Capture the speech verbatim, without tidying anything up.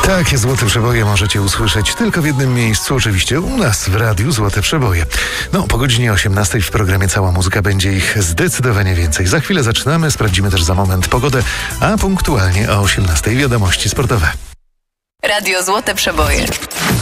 Takie Złote Przeboje możecie usłyszeć tylko w jednym miejscu, oczywiście u nas w Radiu Złote Przeboje. No, po godzinie osiemnastej w programie Cała Muzyka będzie ich zdecydowanie więcej. Za chwilę zaczynamy, sprawdzimy też za moment pogodę, a punktualnie o osiemnastej wiadomości sportowe. Radio Złote Przeboje.